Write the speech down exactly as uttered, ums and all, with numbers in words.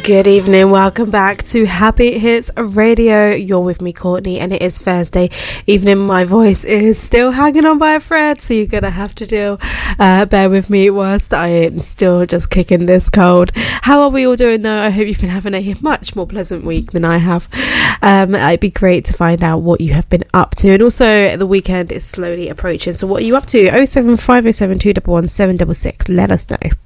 Good evening, welcome back to Happy Hits Radio. You're with me, Courtney, and it is Thursday evening. My voice is still hanging on by a thread, so you're gonna have to deal uh, bear with me whilst I am still just kicking this cold. How are we all doing though? I hope you've been having a much more pleasant week than I have. Um, it'd be great to find out what you have been up to, and also the weekend is slowly approaching, so what are you up to? oh seven five oh seven two one one seven six six, let us know.